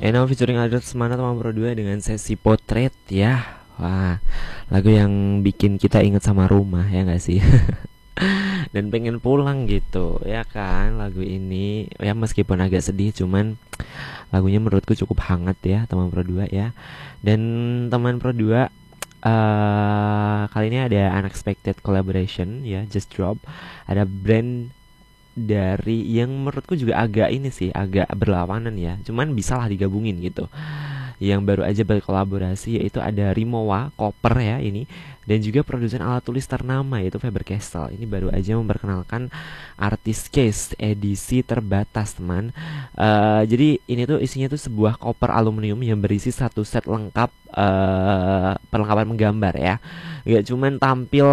Eno featuring Aldrat Semana teman Pro 2 dengan sesi potret ya. Wah, lagu yang bikin kita inget sama rumah ya nggak sih? Dan pengen pulang gitu ya kan lagu ini ya, meskipun agak sedih cuman lagunya menurutku cukup hangat ya teman Pro 2 ya. Dan teman Pro 2 kali ini ada unexpected collaboration ya, just drop. Ada brand dari yang menurutku juga agak ini sih, agak berlawanan ya, cuman bisalah digabungin gitu. Yang baru aja berkolaborasi yaitu ada Rimowa Koper ya ini, dan juga produsen alat tulis ternama yaitu Faber Castell. Ini baru aja memperkenalkan Artist Case edisi terbatas teman. Jadi ini tuh isinya tuh sebuah koper aluminium yang berisi satu set lengkap perlengkapan menggambar ya. Gak cuman tampil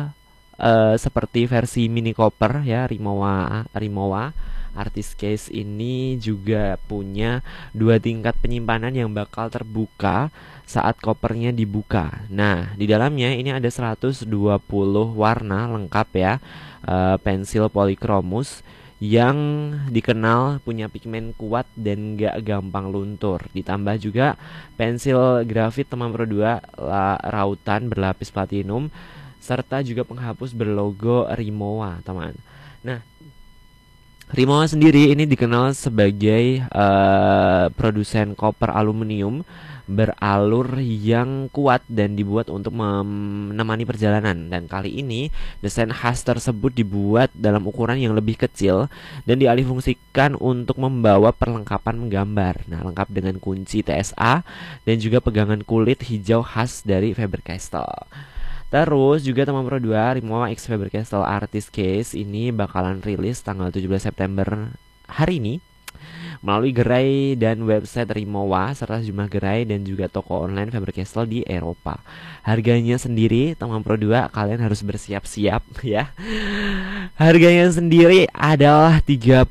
seperti versi mini koper ya, Rimowa Artist Case ini juga punya dua tingkat penyimpanan yang bakal terbuka saat kopernya dibuka. Nah, di dalamnya ini ada 120 warna lengkap ya, pensil polikromus yang dikenal punya pigmen kuat dan gak gampang luntur. Ditambah juga pensil grafit teman Pro 2 rautan berlapis platinum, serta juga penghapus berlogo Rimowa teman. Nah, Rimowa sendiri ini dikenal sebagai produsen koper aluminium beralur yang kuat dan dibuat untuk menemani perjalanan. Dan kali ini desain khas tersebut dibuat dalam ukuran yang lebih kecil dan dialihfungsikan untuk membawa perlengkapan menggambar. Nah, lengkap dengan kunci TSA dan juga pegangan kulit hijau khas dari Faber Castell. Terus juga teman Pro 2, Rimowa X Faber Castell Artist Case ini bakalan rilis tanggal 17 September hari ini melalui gerai dan website Rimowa serta sejumlah gerai dan juga toko online Faber Castell di Eropa. Harganya sendiri teman Pro 2 kalian harus bersiap-siap ya. Harganya sendiri adalah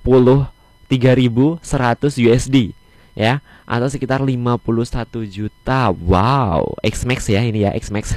33.100 USD ya, atau sekitar 51 juta. Wow, X-Max ya ini ya, X-Max.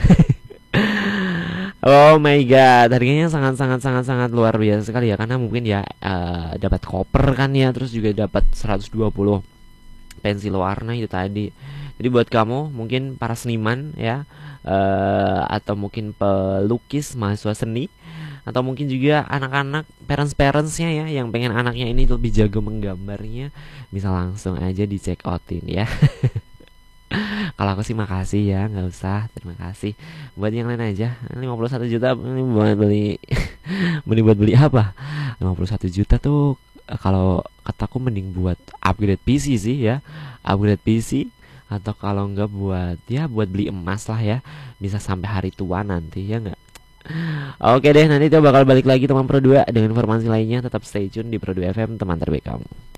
Oh my god, harganya sangat luar biasa sekali ya, karena mungkin ya dapat koper kan ya, terus juga dapat 120 pensil warna itu tadi. Jadi buat kamu mungkin para seniman ya, atau mungkin pelukis, mahasiswa seni, atau mungkin juga anak-anak parentsnya ya yang pengen anaknya ini lebih jago menggambarnya, bisa langsung aja di check outin ya. Kalau aku sih makasih ya, nggak usah, terima kasih. Buat yang lain aja, 51 juta ini buat beli mending buat beli apa? 51 juta tuh kalau kataku mending buat upgrade PC sih ya, upgrade PC, atau kalau nggak buat ya buat beli emas lah ya, bisa sampai hari tua nanti ya nggak. Oke deh, nanti kita bakal balik lagi teman Pro 2 dengan informasi lainnya. Tetap stay tune di Pro 2 FM, teman terbaik kamu.